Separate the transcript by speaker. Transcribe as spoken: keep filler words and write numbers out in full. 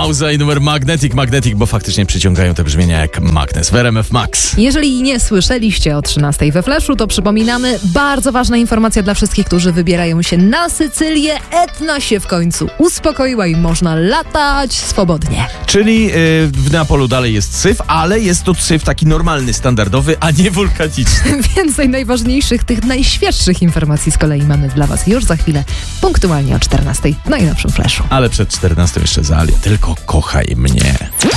Speaker 1: Mauza i numer Magnetic. Magnetic, bo faktycznie przyciągają te brzmienia jak magnes w R M F Max.
Speaker 2: Jeżeli nie słyszeliście o trzynastej we Flashu, to przypominamy, bardzo ważna informacja dla wszystkich, którzy wybierają się na Sycylię. Etna się w końcu uspokoiła i można latać swobodnie.
Speaker 1: Czyli yy, w Neapolu dalej jest syf, ale jest to syf taki normalny, standardowy, a nie wulkaniczny.
Speaker 2: Więcej najważniejszych, tych najświeższych informacji z kolei mamy dla was już za chwilę, punktualnie o czternastej w najnowszym Flashu.
Speaker 1: Ale przed czternastą jeszcze Zalia. Tylko kochaj mnie.